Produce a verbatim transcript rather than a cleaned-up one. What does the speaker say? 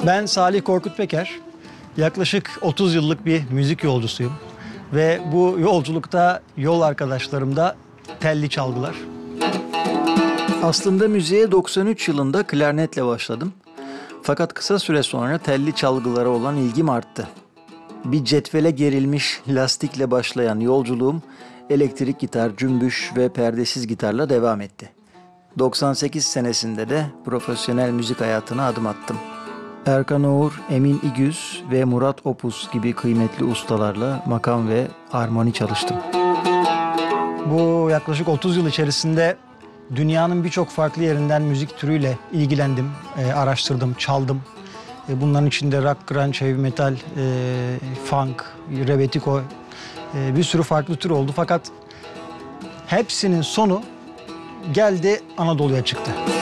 Ben Salih Korkut Peker. Yaklaşık otuz yıllık bir müzik yolcusuyum. Ve bu yolculukta yol arkadaşlarım da telli çalgılar. Aslında müziğe doksan üç yılında klarnetle başladım. Fakat kısa süre sonra telli çalgılara olan ilgim arttı. Bir cetvele gerilmiş lastikle başlayan yolculuğum elektrik gitar, cümbüş ve perdesiz gitarla devam etti. doksan sekiz senesinde de profesyonel müzik hayatına adım attım. Erkan Oğur, Emin İgüz ve Murat Opus gibi kıymetli ustalarla makam ve armoni çalıştım. Bu yaklaşık otuz yıl içerisinde dünyanın birçok farklı yerinden müzik türüyle ilgilendim, e, araştırdım, çaldım. E, bunların içinde rock, grunge, heavy metal, e, funk, rebetiko, e, bir sürü farklı tür oldu. Fakat hepsinin sonu geldi Anadolu'ya çıktı.